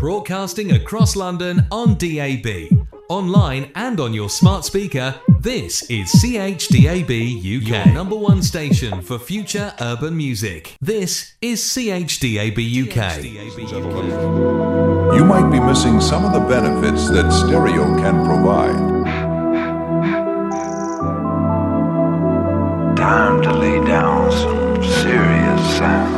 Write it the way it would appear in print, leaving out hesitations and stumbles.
Broadcasting across London on DAB, online and on your smart speaker, this is CHDAB UK, your number one station for future urban music. This is CHDAB UK. You might be missing some of the benefits that stereo can provide.